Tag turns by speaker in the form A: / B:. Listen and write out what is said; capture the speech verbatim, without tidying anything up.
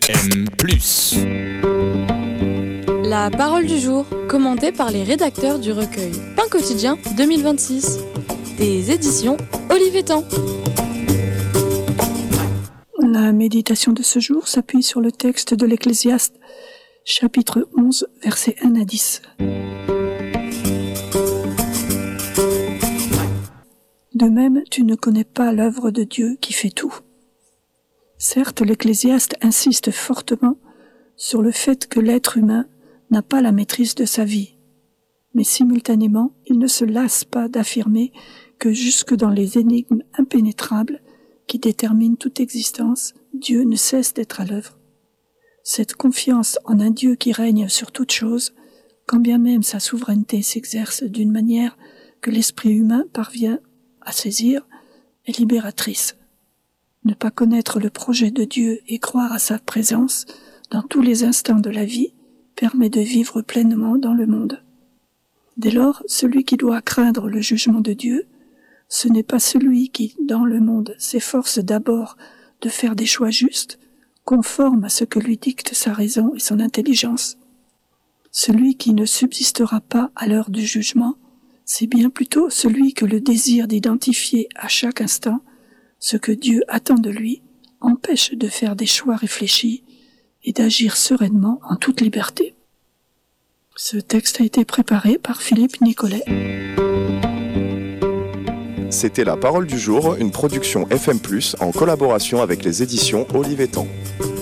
A: F M plus.
B: La parole du jour, commentée par les rédacteurs du recueil Pain quotidien deux mille vingt-six, des éditions Olivetan.
C: La méditation de ce jour s'appuie sur le texte de l'Ecclésiaste, chapitre onze, versets un à dix. De même, tu ne connais pas l'œuvre de Dieu qui fait tout. Certes, l'Ecclésiaste insiste fortement sur le fait que l'être humain n'a pas la maîtrise de sa vie, mais simultanément, il ne se lasse pas d'affirmer que jusque dans les énigmes impénétrables qui déterminent toute existence, Dieu ne cesse d'être à l'œuvre. Cette confiance en un Dieu qui règne sur toute chose, quand bien même sa souveraineté s'exerce d'une manière que l'esprit humain parvient à saisir, est libératrice. Ne pas connaître le projet de Dieu et croire à sa présence dans tous les instants de la vie permet de vivre pleinement dans le monde. Dès lors, celui qui doit craindre le jugement de Dieu, ce n'est pas celui qui, dans le monde, s'efforce d'abord de faire des choix justes, conformes à ce que lui dictent sa raison et son intelligence. Celui qui ne subsistera pas à l'heure du jugement, c'est bien plutôt celui que le désir d'identifier à chaque instant ce que Dieu attend de lui empêche de faire des choix réfléchis et d'agir sereinement en toute liberté. Ce texte a été préparé par Philippe Nicolet.
D: C'était la parole du jour, une production F M plus, en collaboration avec les éditions Olivetan.